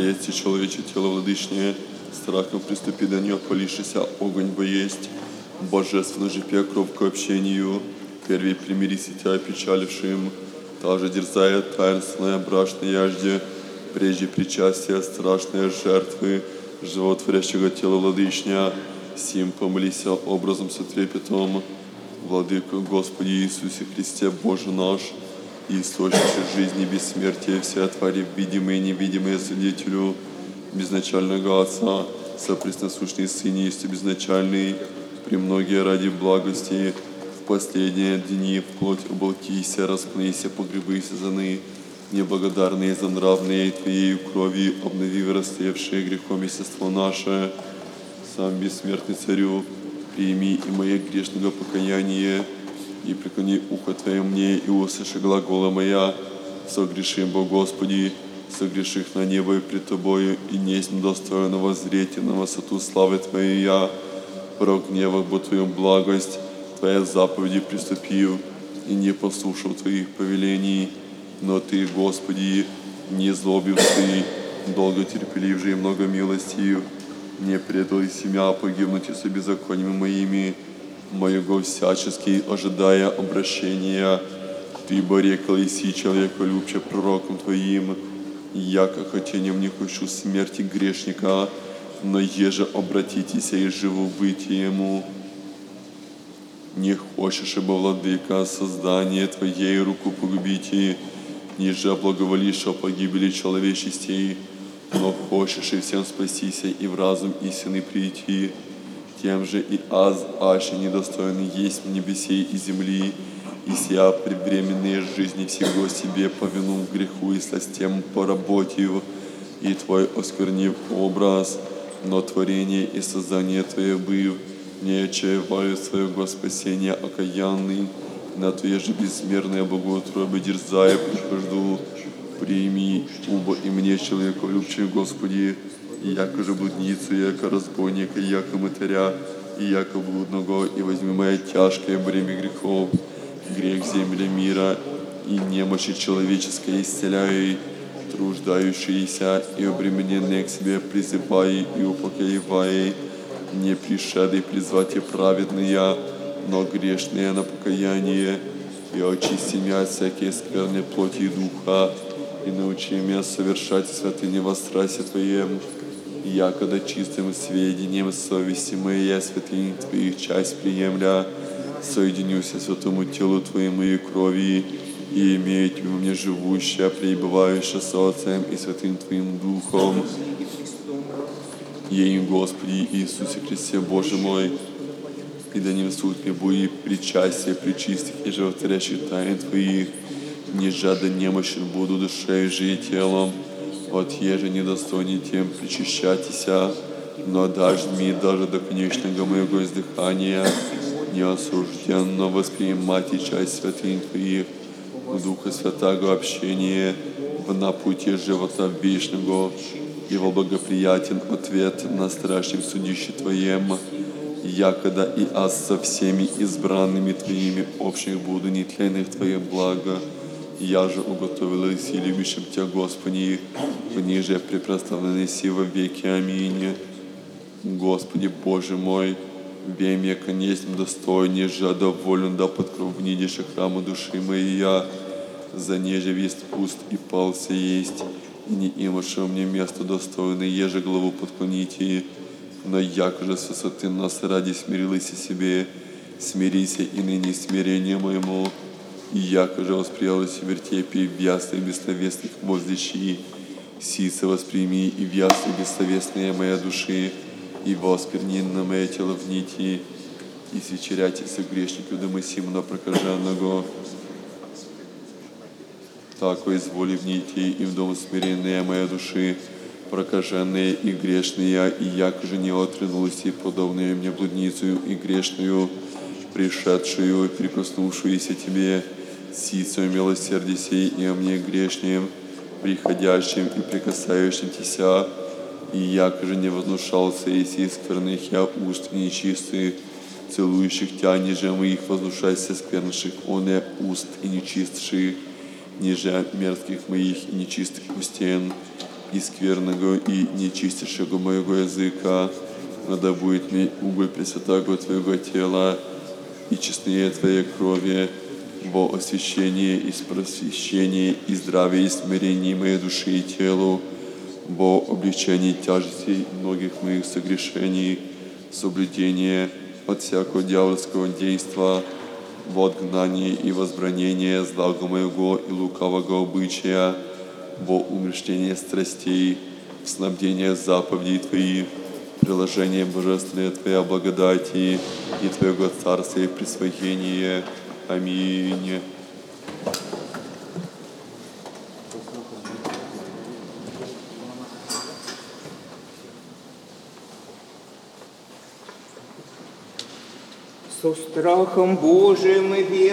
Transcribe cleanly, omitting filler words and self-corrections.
есть и человече тело владычнее, страхом приступи до нее, полившийся огонь боесть. Божественно же пия кровь к общению, первей примирись и тебя опечалившим, та же дерзая таинственная брашная яжде, прежде причастия страшные жертвы, животворящего тела владычня, сим помолися образом со трепетом. Владыка Господи Иисусе Христе, Боже наш, и источник жизни бессмертия, все твари, видимые и невидимые, свидетелю безначального Отца, сопресносущный Сыне есть безначальный, премногие ради благости, в последние дни вплоть оболкися, распнися, погребыся заны, неблагодарные за нравные Твоей крови, обнови вырастаевшее грехом естество наше. Сам бессмертный Царю, прими и мое грешного покаяние, и преклони ухо Твое мне, и услыши глагола моя, согрешим, Бо Господи, согреших на небо и пред Тобою, и несть достойно воззреть на высоту славы Твоей я, про гневах бо Твою благость, Твоя заповеди приступил, и не послушал Твоих повелений, но Ты, Господи, не злобив Ты, долго терпеливший и много милостью, не предал и семя погибнуть и со беззакониями моими, моего всячески ожидая обращения. Ты борекал иси человеколюбче пророком Твоим, яко хотением не хочу смерти грешника, но еже обратитесь и живу бытие ему. Не хочешь, ибо, Владыка, создание Твоей руку погубите, ниже благоволишь о погибели человечестей, но хочешь и всем спастися и в разум истины прийти, тем же и аз, аще недостойный есть в небесей и земли, и сия предвременные жизни всего себе по вину греху и сластям поработив, и Твой осквернив образ, но творение и создание Твое быв, не отчаиваю своего спасения окаянный, на Твое же бессмертное богоутробе дерзая прихожду. Прими, убо и мне, человеколюбче, Господи, и яко же блудницу, яко разбойника, яко мытаря, и яко блудного, и возьми мое тяжкое бремя грехов, грех земли мира, и немощи человеческой исцеляй, труждающиеся и обремененные к себе призывай и упокоивай, не пришедший призвать и праведные, но грешные на покаяние, и очисти меня от всякие скверной плоти и духа, и научи меня совершать святыни во страсти Твоем, якогда чистым сведением совести моей я святыни Твоих часть приемля, соединюсь святому телу Твоему и крови, и имеет во мне живущее, пребывающее с Отцем и Святым Твоим Духом. Ей, Господи Иисусе Христе, Боже мой, и да не суд мне буди причастие причистых и животворящих тайн Твоих, не жада немощен буду душею же и телом, от еже недостойней тем причащайтеся, но дашь мне даже до конечного моего издыхания, неосужденно воспринимать и часть святынь Твоих, Духа Святаго общения, в напутье живота вечного, и во благоприятен ответ на страшном судище Твоем, якогда и аз со всеми избранными Твоими общих буду нетленных Твое благо, я же уготовилась и любящим Тебя, Господи, вниже препроставленный си во веки. Аминь. Господи, Боже мой, вем яко несть достойней, же доволен да подкровнидише храма души моей я, за неже весть пуст и пался есть, и не имаше мне место достойное, еже главу подклоните, но яко же с высоты нас ради смирилась себе, смирися и ныне смирение моему, и яко же восприялась вертепи в ясных бессловесных воздыщи, сице восприми и в ясных бессловесные моя души, и воскверненно мое тело в нити, и свечерятися грешнику домысимно прокаженного. Тако изволи в нити и в дом смиренные моя души, прокаженные и грешные, и яко же не отвернулась и подобные мне блудницею и грешную, пришедшую и прикоснувшуюся Тебе, сицею милосердия сей и о мне грешнем, приходящим и прикасающим Тебя, и яко же не вознушался и сей скверных я уст нечистых, целующих Тя, ниже моих вознушайся сквернейших, он я уст и нечистших, ниже мерзких моих и нечистых устен, и скверного, и нечистейшего моего языка, но да будет мне уголь пресвятаго Твоего тела и честнее Твоей крови во освящении и просвещении и здравии и смирении моей души и телу, во облегчении тяжестей многих моих согрешений, соблюдение от всякого дьявольского действа, во отгнании и возбранение злого моего и лукавого обычая, во умерщвление страстей, в снабдение заповедей Твоих, приложение божественной Твоя благодати и Твоего Царствия и присвоение. Аминь. Со страхом Божиим и верой